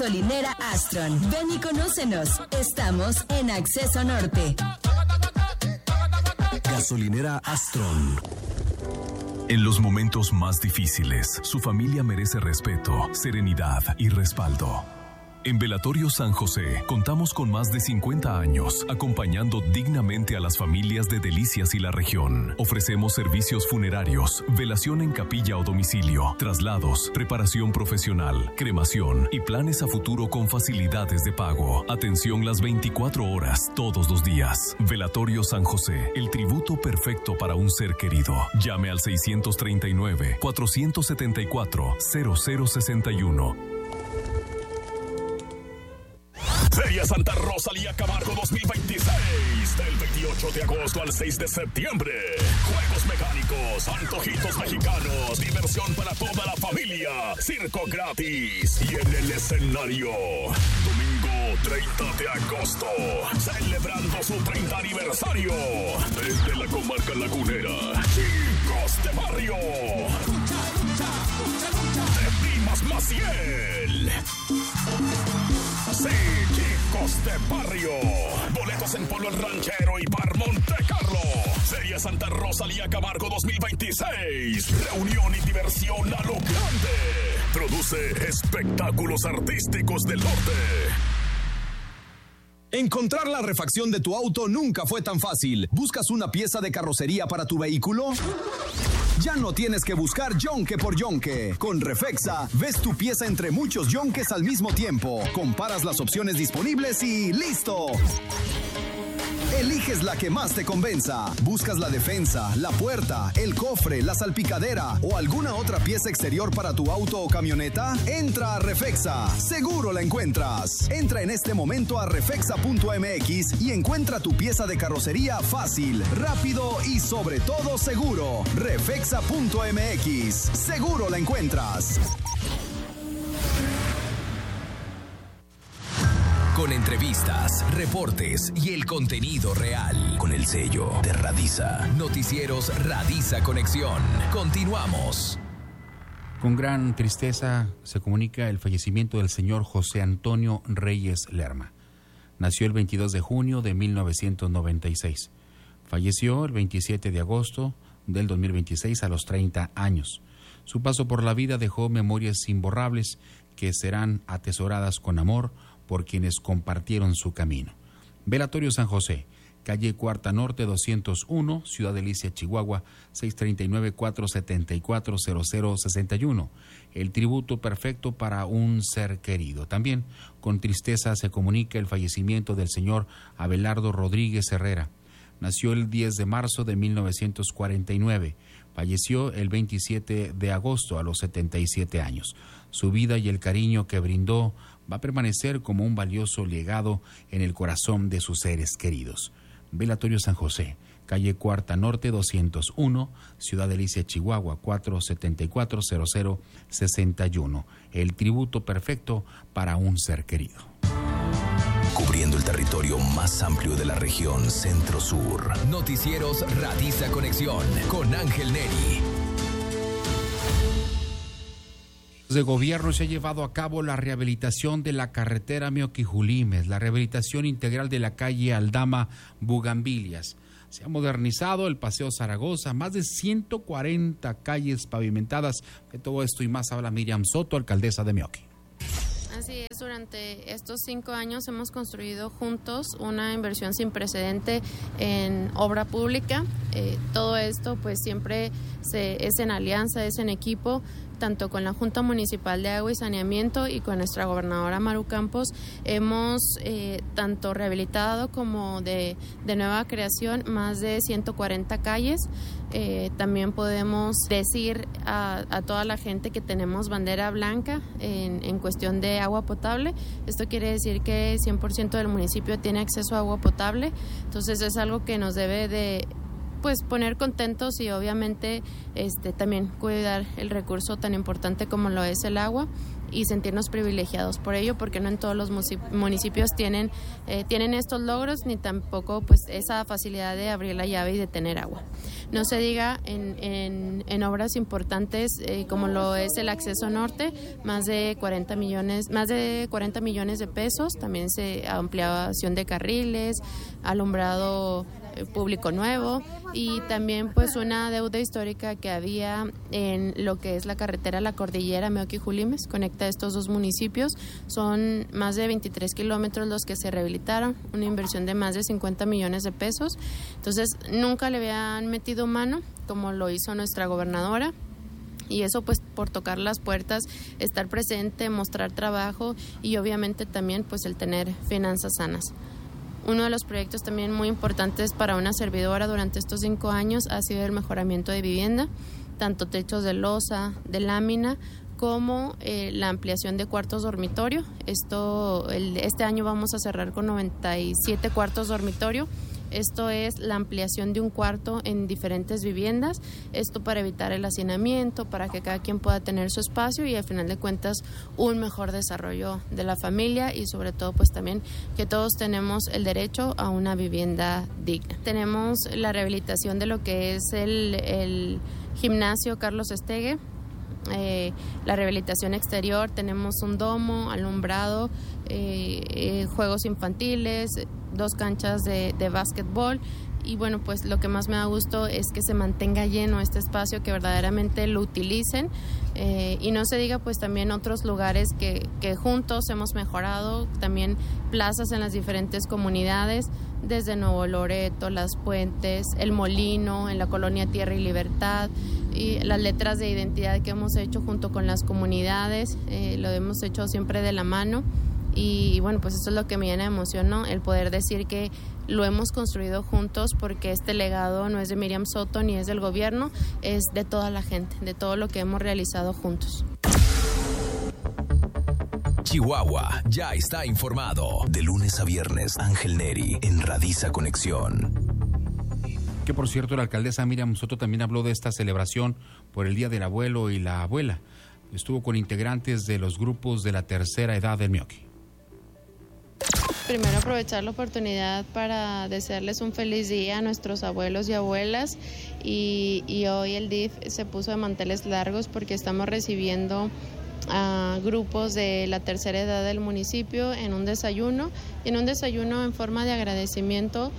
Gasolinera Astron. Ven y conócenos. Estamos en Acceso Norte. Gasolinera Astron. En los momentos más difíciles, su familia merece respeto, serenidad y respaldo. En Velatorio San José contamos con más de 50 años acompañando dignamente a las familias de Delicias y la región. Ofrecemos servicios funerarios, velación en capilla o domicilio, traslados, preparación profesional, cremación y planes a futuro con facilidades de pago. Atención las 24 horas, todos los días. Velatorio San José, el tributo perfecto para un ser querido. Llame al 639-474-0061. Feria Santa Rosalía Camargo 2026, del 28 de agosto al 6 de septiembre. Juegos mecánicos, antojitos mexicanos, diversión para toda la familia, circo gratis y en el escenario. Domingo 30 de agosto, celebrando su 30 aniversario. Desde la comarca lagunera, Chicos de Barrio. De Dimas Maciel. Sí, Chicos de Barrio. Boletos en Pueblo El Ranchero y Bar Monte Carlo. Feria Santa Rosalía Camargo 2026. Reunión y diversión a lo grande. Produce Espectáculos Artísticos del Norte. Encontrar la refacción de tu auto nunca fue tan fácil. ¿Buscas una pieza de carrocería para tu vehículo? Ya no tienes que buscar yonque por yonque. Con Refexa, ves tu pieza entre muchos yonques al mismo tiempo. Comparas las opciones disponibles y ¡listo! Eliges la que más te convenza. Buscas la defensa, la puerta, el cofre, la salpicadera o alguna otra pieza exterior para tu auto o camioneta. Entra a Refexa. Seguro la encuentras. Entra en este momento a refexa.mx y encuentra tu pieza de carrocería fácil, rápido y sobre todo seguro. Refexa.mx. Seguro la encuentras. Con entrevistas, reportes y el contenido real. Con el sello de Radisa. Noticieros Radisa Conexión. Continuamos. Con gran tristeza se comunica el fallecimiento del señor José Antonio Reyes Lerma. Nació el 22 de junio de 1996. Falleció el 27 de agosto del 2026 a los 30 años. Su paso por la vida dejó memorias imborrables que serán atesoradas con amor por quienes compartieron su camino. Velatorio San José, calle Cuarta Norte 201, Ciudad Delicia, Chihuahua, 639-474-0061. El tributo perfecto para un ser querido. También con tristeza se comunica el fallecimiento del señor Abelardo Rodríguez Herrera. Nació el 10 de marzo de 1949. Falleció el 27 de agosto a los 77 años. Su vida y el cariño que brindó va a permanecer como un valioso legado en el corazón de sus seres queridos. Velatorio San José, calle Cuarta Norte 201, Ciudad Delicia, Chihuahua, 474-0061. El tributo perfecto para un ser querido. Cubriendo el territorio más amplio de la región Centro-Sur. Noticieros Radisa Conexión con Ángel Neri. De gobierno se ha llevado a cabo la rehabilitación de la carretera Meoqui-Julimes, la rehabilitación integral de la calle Aldama Bugambilias. Se ha modernizado el Paseo Zaragoza, más de 140 calles pavimentadas. De todo esto y más habla Miriam Soto, alcaldesa de Meoqui. Así es, durante estos 5 años hemos construido juntos una inversión sin precedente en obra pública. Todo esto pues siempre es en alianza, es en equipo, tanto con la Junta Municipal de Agua y Saneamiento y con nuestra gobernadora Maru Campos. Hemos tanto rehabilitado como de nueva creación más de 140 calles. También podemos decir a toda la gente que tenemos bandera blanca en cuestión de agua potable. Esto quiere decir que 100% del municipio tiene acceso a agua potable. Entonces es algo que nos debe de pues poner contentos y obviamente también cuidar el recurso tan importante como lo es el agua y sentirnos privilegiados por ello, porque no en todos los municipios tienen estos logros ni tampoco pues esa facilidad de abrir la llave y de tener agua. No se diga en obras importantes como lo es el acceso norte, más de 40 millones de pesos, también ampliación de carriles, alumbrado público nuevo y también pues una deuda histórica que había en lo que es la carretera La Cordillera Meoqui-Julimes, conecta estos dos municipios, son más de 23 kilómetros los que se rehabilitaron, una inversión de más de 50 millones de pesos, entonces nunca le habían metido mano como lo hizo nuestra gobernadora. Y eso pues por tocar las puertas, estar presente, mostrar trabajo y obviamente también pues el tener finanzas sanas. Uno de los proyectos también muy importantes para una servidora durante estos 5 años ha sido el mejoramiento de vivienda, tanto techos de losa, de lámina, como la ampliación de cuartos dormitorio. Este año vamos a cerrar con 97 cuartos dormitorio. Esto es la ampliación de un cuarto en diferentes viviendas, esto para evitar el hacinamiento, para que cada quien pueda tener su espacio y al final de cuentas un mejor desarrollo de la familia y sobre todo pues también que todos tenemos el derecho a una vivienda digna. Tenemos la rehabilitación de lo que es el gimnasio Carlos Estegue, la rehabilitación exterior, tenemos un domo, alumbrado, juegos infantiles, 2 canchas de básquetbol y bueno, pues lo que más me da gusto es que se mantenga lleno este espacio, que verdaderamente lo utilicen y no se diga pues también otros lugares que juntos hemos mejorado, también plazas en las diferentes comunidades, desde Nuevo Loreto, Las Puentes, El Molino, en la colonia Tierra y Libertad, y las letras de identidad que hemos hecho junto con las comunidades, lo hemos hecho siempre de la mano. Y bueno, pues eso es lo que me llena de emoción, ¿no? El poder decir que lo hemos construido juntos, porque este legado no es de Miriam Soto ni es del gobierno, es de toda la gente, de todo lo que hemos realizado juntos. Chihuahua ya está informado. De lunes a viernes, Ángel Neri en Radiza Conexión. Que por cierto, la alcaldesa Miriam Soto también habló de esta celebración por el Día del Abuelo y la Abuela. Estuvo con integrantes de los grupos de la tercera edad del Meoqui. Primero aprovechar la oportunidad para desearles un feliz día a nuestros abuelos y abuelas y hoy el DIF se puso de manteles largos porque estamos recibiendo a grupos de la tercera edad del municipio en un desayuno en forma de agradecimiento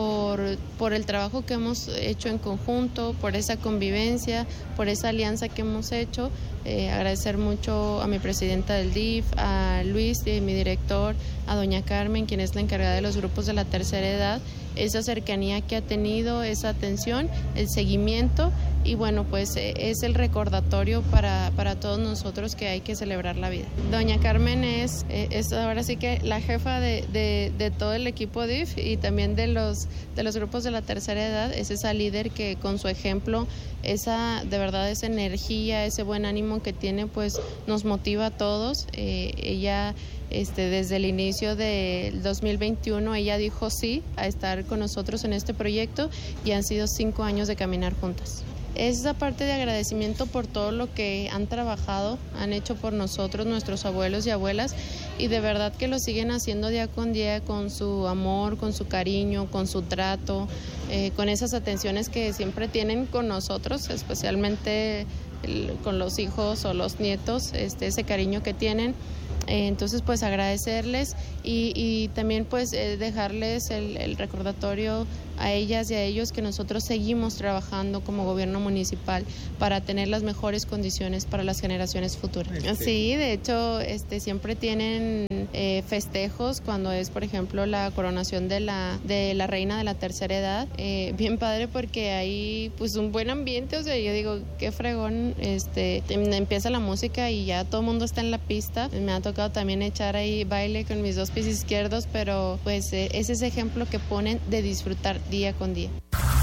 por el trabajo que hemos hecho en conjunto, por esa convivencia, por esa alianza que hemos hecho. Agradecer mucho a mi presidenta del DIF, a Luis, mi director, a doña Carmen, quien es la encargada de los grupos de la tercera edad, esa cercanía que ha tenido, esa atención, el seguimiento y bueno, pues es el recordatorio para todos nosotros que hay que celebrar la vida. Doña Carmen es ahora sí que la jefa de todo el equipo DIF y también de los grupos de la tercera edad, es esa líder que con su ejemplo, de verdad esa energía, ese buen ánimo que tiene, pues nos motiva a todos. Ella desde el inicio del 2021 ella dijo sí a estar con nosotros en este proyecto y han sido 5 años de caminar juntas. Es esa parte de agradecimiento por todo lo que han trabajado, han hecho por nosotros, nuestros abuelos y abuelas, y de verdad que lo siguen haciendo día con día con su amor, con su cariño, con su trato, con esas atenciones que siempre tienen con nosotros, especialmente con los hijos o los nietos, ese cariño que tienen. Entonces pues agradecerles y también pues dejarles el recordatorio a ellas y a ellos que nosotros seguimos trabajando como gobierno municipal para tener las mejores condiciones para las generaciones futuras. Sí, de hecho siempre tienen festejos cuando es por ejemplo la coronación de la reina de la tercera edad, bien padre porque hay pues un buen ambiente, o sea yo digo qué fregón, empieza la música y ya todo el mundo está en la pista. Me ha tocado también echar ahí baile con mis 2 pies izquierdos, pero pues es ese ejemplo que ponen de disfrutar día con día.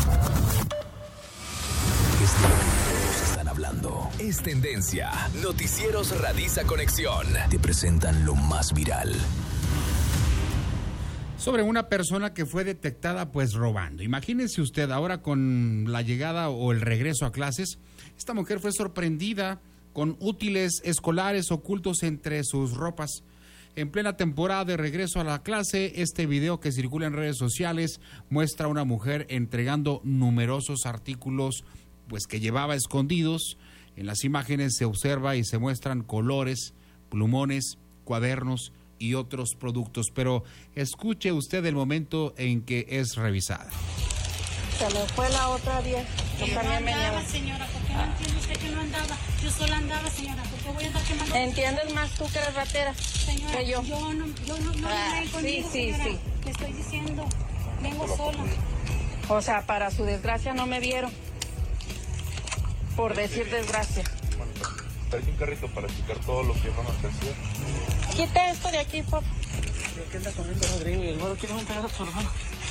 Es de lo que todos están hablando. Es tendencia. Noticieros Radiza Conexión te presentan lo más viral. Sobre una persona que fue detectada pues robando. Imagínese usted ahora con la llegada o el regreso a clases, esta mujer fue sorprendida con útiles escolares ocultos entre sus ropas. En plena temporada de regreso a la clase, este video que circula en redes sociales muestra a una mujer entregando numerosos artículos pues que llevaba escondidos. En las imágenes se observa y se muestran colores, plumones, cuadernos y otros productos, pero escuche usted el momento en que es revisada. Se me fue la otra 10. Yo no andaba, señora, ¿por qué no entiende usted que no andaba? Yo sola andaba, señora, ¿por qué voy a andar quemando? ¿Entiendes más tú que eres ratera? Señora, que yo. Yo no vengo conmigo, sí. Le estoy diciendo, vengo sola. O sea, para su desgracia no me vieron. Por decir desgracia. Trae un carrito para checar todo lo que no nos hacía. Quita esto de aquí, por favor. ¿Qué anda corriendo Rodrigo y el gordo quiere un pedazo a su hermano?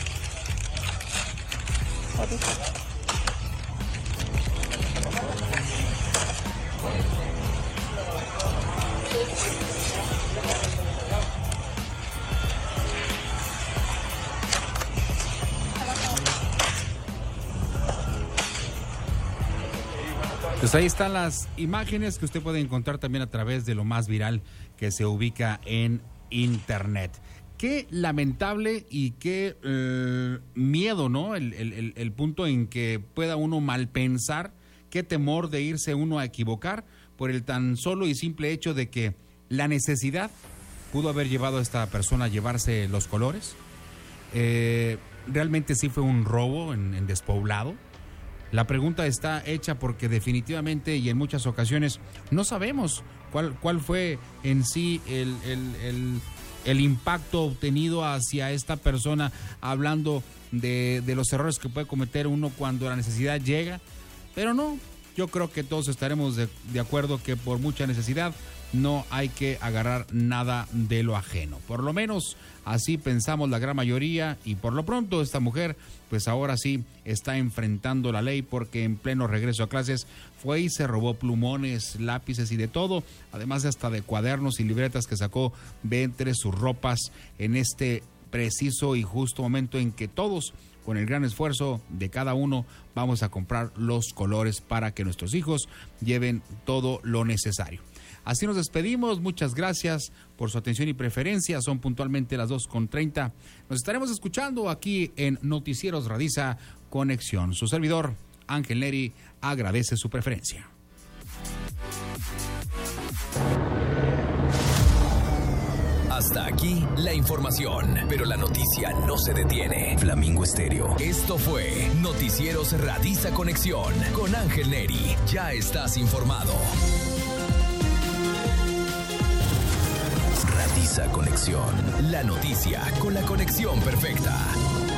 Pues ahí están las imágenes que usted puede encontrar también a través de lo más viral que se ubica en internet. Qué lamentable y qué miedo, ¿no? El punto en que pueda uno mal pensar, qué temor de irse uno a equivocar por el tan solo y simple hecho de que la necesidad pudo haber llevado a esta persona a llevarse los colores. Realmente sí fue un robo en despoblado. La pregunta está hecha porque definitivamente y en muchas ocasiones no sabemos cuál fue en sí el impacto obtenido hacia esta persona, hablando de los errores que puede cometer uno cuando la necesidad llega. Pero no, yo creo que todos estaremos de acuerdo que por mucha necesidad no hay que agarrar nada de lo ajeno. Por lo menos así pensamos la gran mayoría y por lo pronto esta mujer pues ahora sí está enfrentando la ley porque en pleno regreso a clases fue y se robó plumones, lápices y de todo, además hasta de cuadernos y libretas que sacó de entre sus ropas en este preciso y justo momento en que todos, con el gran esfuerzo de cada uno, vamos a comprar los colores para que nuestros hijos lleven todo lo necesario. Así nos despedimos, muchas gracias por su atención y preferencia, son puntualmente las 2:30. Nos estaremos escuchando aquí en Noticieros Radiza Conexión. Su servidor, Ángel Neri, agradece su preferencia. Hasta aquí la información, pero la noticia no se detiene. Flamingo Estéreo. Esto fue Noticieros Radiza Conexión con Ángel Neri. Ya estás informado. Radiza Conexión. La noticia con la conexión perfecta.